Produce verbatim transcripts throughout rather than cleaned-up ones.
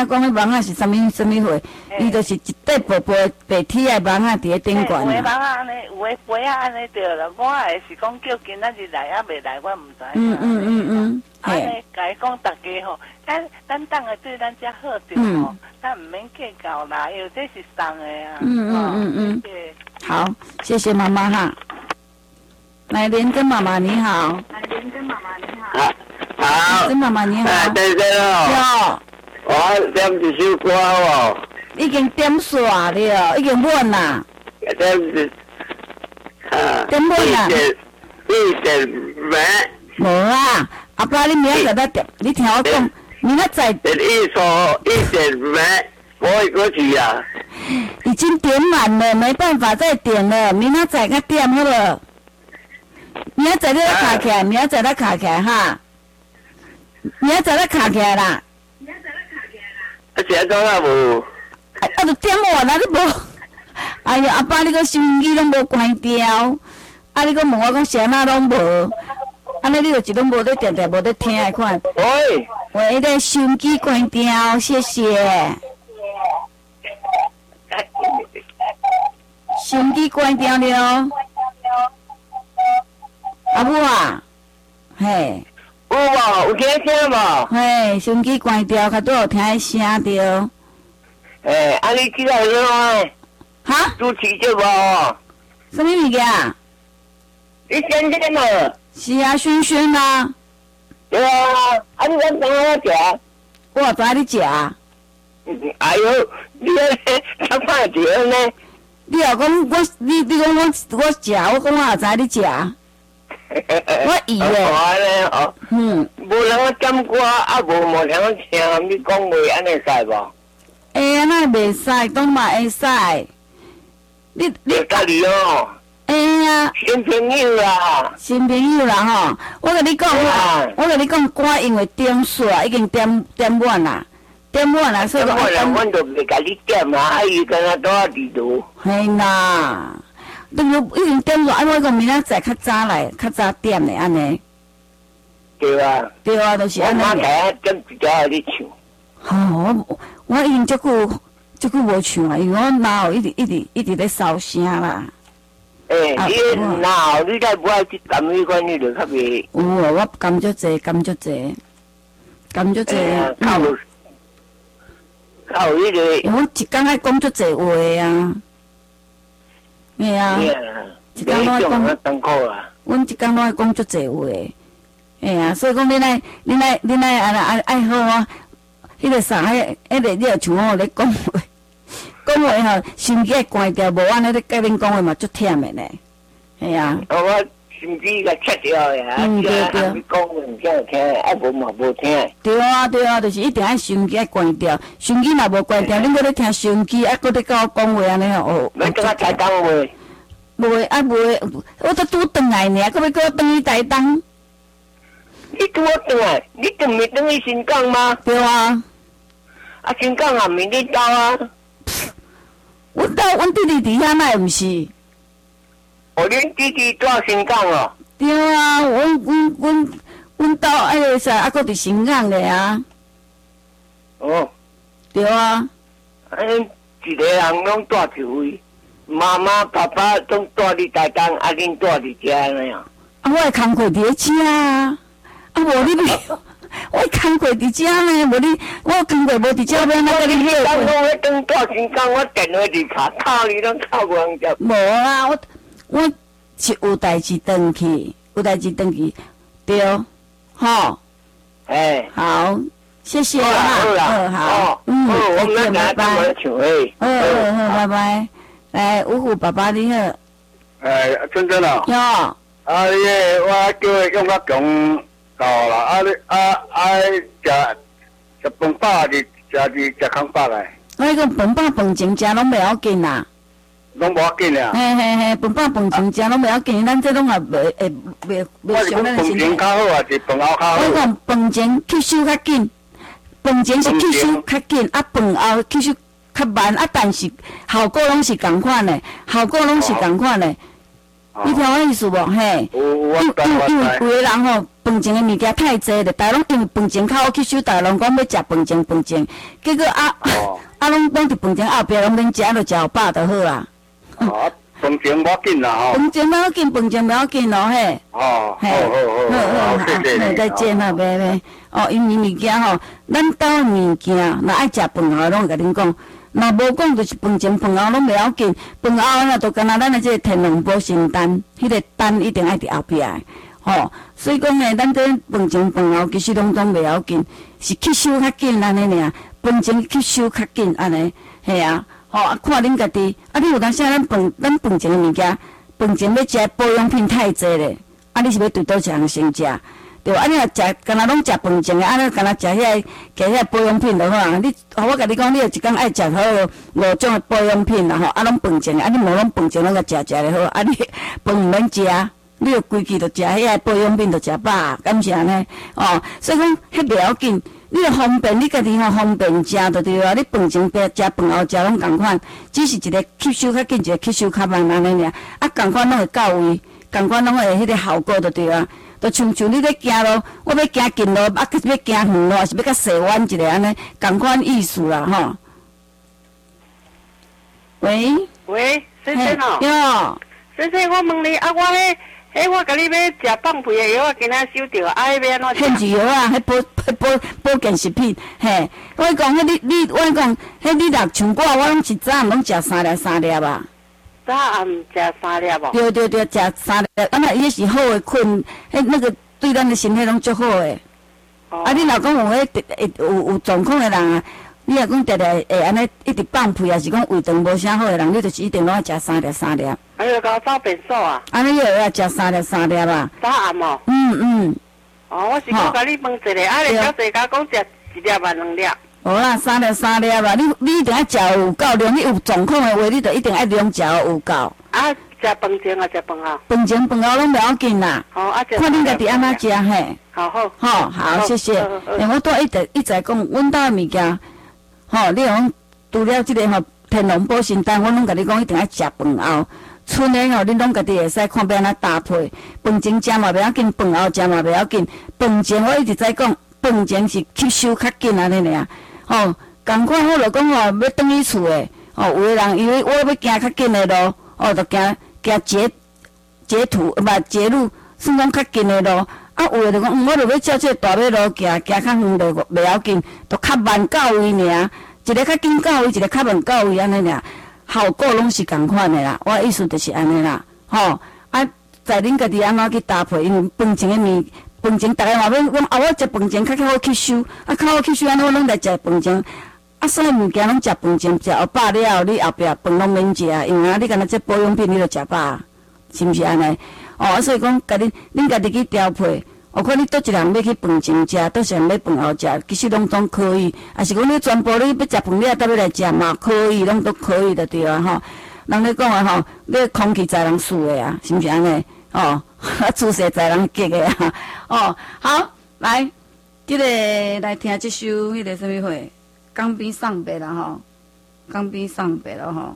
影讲迄蚊仔是啥物啥物货，伊就是一块薄薄白铁的蚊仔伫咧顶悬。 有的蚊仔安尼，有的飞啊安尼着了。我也是讲叫今仔日来啊，未来我毋知。 嗯嗯嗯嗯， 安尼甲伊讲，大家吼，咱咱当个对咱遮好着吼，咱毋免计较啦，因为这是送的啊。 嗯嗯嗯嗯。好，谢谢妈妈哈。来，莲根妈妈你好。 来，莲根妈妈你好。 好。 莲根妈妈你好。 哎，先生哦。我点一首歌哦。 已经点煞了，已经满啦。 点一。啊。 点满啦。 一点没。 无啊，阿爸你明仔载再点，你听我讲，明仔载。 一首一点没，我会过去啊。 已经点满了，没办法再点了，明仔载再点好了。明仔载你再卡起来，明仔载再卡起来哈。明仔载再卡起来啦。明仔载再卡起来啦。 啊，现在啊无。 啊，就点完啦，你无。哎呀，阿爸你个收音机拢无关掉，啊，你个问我讲啥那拢无，安尼你就一拢无咧点点无咧听的款。 喂。 喂，咧收音机关掉，谢谢。收音机关掉了。阿母啊，嘿， 有无？有听声无？ 嘿，收音机关掉，较拄有听迄声着。 诶，啊你即个是啥？ 哈？ 主持节目哦。 什么物件？ 你先生嘛？ 是啊，轩轩啊。 对啊，啊你敢当我食？ 我知你食。 哎呦，你咧怎歹食呢？ 你若讲我，你你讲我我食，我讲我也知你食。我以为。 安尼哦。 嗯。 无人我点歌，啊无无人我听你讲话，安尼使无？ 会啊，那袂使，当嘛会使。你你。 家己哦。 会啊。 新朋友啦。 新朋友啦吼，我甲你讲，我甲你讲，歌因为点煞已经点点满啦，点满啦，所以讲。 点满啦，阮就袂甲你点啊，啊伊敢若倒伫度。 嘿啦，你已经点煞，啊我讲明仔载较早来，较早点的安尼。 对啊。 对啊，就是安尼。 我睇点一条你唱。 吼，我我已经足久足久无唱啊，因为我脑一直一直一直咧烧声啦。 诶，你脑你再不爱去甘迄款，你就较袂。 有啊，我甘足济，甘足济，甘足济。 靠靠迄个。 因为我一工爱讲足济话啊。嘿啊。一工拢爱讲。 辛苦啊。 阮一工拢爱讲足济话。嘿啊，所以讲恁爱恁爱恁爱安爱爱好啊。迄个啥，迄迄个你著像我咧讲话，讲话吼，心机关掉，无安尼咧甲恁讲话嘛，足忝的呢。系啊。 我心机甲切掉的啊， 嗯对对。 你讲话唔想听，啊无嘛无听。 对啊对啊，就是一定爱收音机爱关掉，收音机若无关掉，恁搁咧听收音机，啊搁咧甲我讲话安尼哦。 要怎啊才讲话？ 无啊无，我都拄转来呢，搁要搁我转去台东。 你拄我转来，你转没转去新港吗？ 对啊。 啊，新港也没你到啊。 阮兜阮弟弟伫遐哪会毋是？ 哦，恁弟弟住新港哦。 对啊，阮阮阮阮兜迄个啥，啊，搁伫新港咧啊。 哦。 对啊。 啊，恁一个人拢住一位，妈妈、爸爸拢住伫台东，啊，恁住伫遮安尼啊？ 啊，我的工课伫咧遮啊，啊，无你袂。我工课伫遮呢，无你，我工课无伫遮，要哪甲你歇？ 当我我当住新港，我电话伫卡靠你，拢靠无人接。 无啦，我我是有代志转去，有代志转去，对，吼。 哎。 好，谢谢啊。 好啦，好，嗯，再见，拜拜。好好好，拜拜。来，五虎爸爸你好。 哎，真真啊。 哟。 啊，你我叫伊用较强。到啦，啊你啊啊食食饭饱是食是食空饱来。 我讲饭饱饭前食拢袂要紧啦。 拢无要紧啊。 嘿嘿嘿，饭饱饭前食拢袂要紧，咱这拢也袂会袂袂伤咱的身体。 饭前较好啊，是饭后较好。 我讲饭前吸收较紧，饭前是吸收较紧，啊饭后吸收较慢，啊但是效果拢是共款的，效果拢是共款的。 你听我意思无？嘿， 有我因知我因因为知。 有的人吼，饭前的物件太济了，大家拢因为饭前较好吸收，大家拢讲要食饭前饭前，结果啊哦啊拢拢伫饭前后壁拢免食，就食有饱就好啦。 啊，饭前无要紧啦吼。 饭前不要紧，饭前不要紧咯，嘿。 哦，好嘿， 好好，好，谢谢好， 你。 再见哈，拜拜。哦，因为物件吼，咱兜的物件，若爱食饭后，拢会甲恁讲。若无讲，就是饭前饭后拢袂要紧，饭后呢，就敢若咱的即个天龙保心丹，迄个丹一定爱伫后壁的，吼。所以讲呢，咱这饭前饭后其实拢总袂要紧，是吸收较紧安尼尔，饭前吸收较紧安尼，嘿啊，吼啊，看恁家己，啊，你有当时咱饭咱饭前的物件，饭前要食保养品太济咧，啊，你是要对倒一项先食？对，啊，你若食，敢若拢食饭前的，啊，你敢若食遐个，加遐保养品就好啊。你，我甲你讲，你有一工爱食好五种的保养品啦吼，啊，拢饭前的，啊，你无拢饭前拢甲食食咧好，啊，你饭毋免食，你着规气着食遐个保养品着食饱，敢是安尼？哦，所以讲迄袂要紧，你着方便，你家己吼方便食着对啊。你饭前食食饭后食拢共款，只是一个吸收较紧，一个吸收较慢安尼尔，啊，共款拢会到位，共款拢会迄个效果着对啊。就像像你咧行路，我要行近路，啊，要行远路，还是要较细弯一个安尼，共款意思啦，吼。喂， 喂，先生哦， 哟， 先生，我问你啊，我迄迄我甲你要食放屁的药，我今仔收着，啊，迄要安怎骗子药啊，迄保保保健食品，嘿，我讲迄你你，我讲迄你若像我，我拢一早暗拢食三粒三粒啊。 早暗食三粒无？ 对对对，食三粒，啊那伊是好诶困，迄那个对咱的身体拢足好诶。 哦、 啊，你若讲有迄会有有状况诶人啊，你若讲定定会安尼一直放屁，还是讲胃肠无啥好诶人，你就是一定拢要食三粒三粒。 还有甲我走便所啊？ 安尼又要食三粒三粒啊？ 早暗哦。 嗯嗯。 哦，我是讲甲你问一下，啊，你小姐甲讲食一粒啊两粒？ 好啦，三粒三粒啊！你你一定要食有够量，你有状况诶话，你就一定爱量食有够。 啊，食饭前啊，食饭后？ 饭前饭后拢袂要紧啦。 好，啊，食。 看恁家己安怎食嘿。 好好。 好好，谢谢。诶，我都一直一直讲，阮兜诶物件，吼，你讲除了即个吼天龙保心丹，我拢甲你讲，一定要食饭后。剩诶吼，恁拢家己会使看要安怎搭配。饭前食嘛袂要紧，饭后食嘛袂要紧。饭前我一直在讲，饭前是吸收较紧安尼尔。吼，共款我就讲吼，要转去厝诶，吼，有诶人以为我要行较近诶路，哦，就行行截截图，唔截路，算讲较近诶路。啊，有诶就讲，嗯，我着要照即个大马路行，行较远就袂要紧，着较慢到位尔。一个较紧到位，一个较慢到位安尼尔，效果拢是共款诶啦。我意思就是安尼啦，吼。啊，在恁家己安怎去搭配，因为饭前诶物。饭前，逐个嘛要讲啊，我食饭前较较好吸收，啊，较好吸收，安尼我拢来食饭前。啊，所有物件拢食饭前，食后饱了，你后壁饭拢免食，因为啊，你干那这保养品你就食饱，是毋是安尼？哦，啊，所以讲，家己恁家己去调配，我看你倒一人要去饭前食，倒一人要饭后食，其实拢总可以。啊，是讲你全部你要食饭，你也倒要来食嘛，可以，拢都可以的对啊，吼。人咧讲啊，吼，你空气在人输的啊，是毋是安尼？哦。啊，自细在人激的啊！哦，好，来，这个来听这首迄个什么会，江边送别啦吼，江边送别了吼。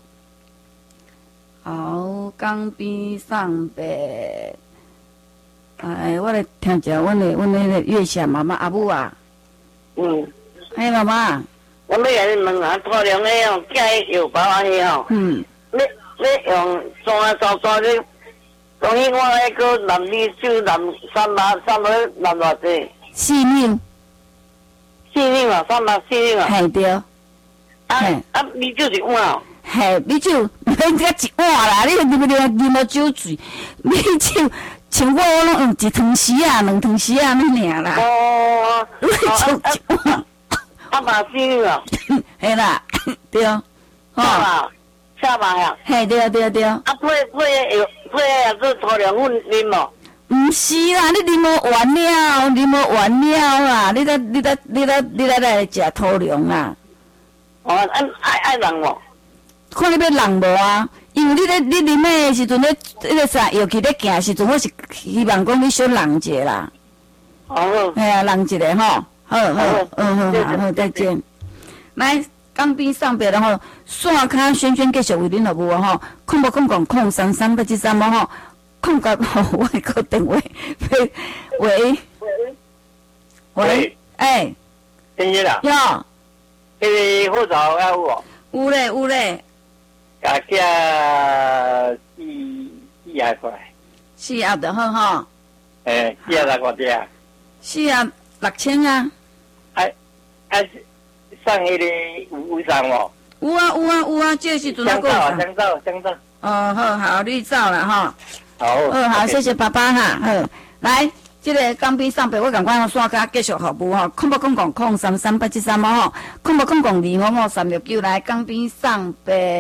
好，江边送别。哎，我来听一下，阮的阮的迄个月下妈妈阿母啊。 嗯。 嘿，妈妈。 我要甲你问下，拖量的用寄药包安尼吼。嗯。你你用山烧山你。当然，我迄个南米酒南三百三百南偌济？ 四两。 四两啊，三百四两啊。 系对。 啊啊，米酒一碗哦。 嘿，米酒免只一碗啦，你啉不啉啉无酒醉？米酒像我我拢用一汤匙啊，两汤匙啊，那尔啦。 哦。 米酒一碗。 啊嘛四两啊。 嘿啦，对。 下吧，下吧呀。 嘿，对对对。啊， 配配药。配啊，做拖凉粉啉无？ 毋是啦，你啉无完了，啉无完了啦，你得你得你得你得来食拖凉啦。 哦，爱爱爱人无？ 看你要人无啊？因为你咧你啉诶时阵咧，迄个啥药去咧行时阵，我是希望讲你小人者啦。 哦。 哎呀，人一个吼，好好，嗯好好好，再见。来。江边送别然后线卡轩轩继续为恁服务吼，空无空讲空三三八七三毛吼， 空格吼，我会个电话，喂喂喂，哎， 听见啦？ 哟， 迄个护照要有哦， 有咧有咧， 加加四四下过来， 四盒就好吼， 诶，四下来偌济啊？ 四盒六千啊， 啊啊，送迄个有有送无？ 有啊有啊有啊，这个时阵还香皂啊， 有送。 香皂，香皂。 哦，好好，你走了哈。 好。 哦，好， OK 谢谢爸爸哈。好，来，这个江边上北，我赶快用刷卡继续服务哈。空八空空空三三八七三吼，空八空空二五五三六九来江边上北。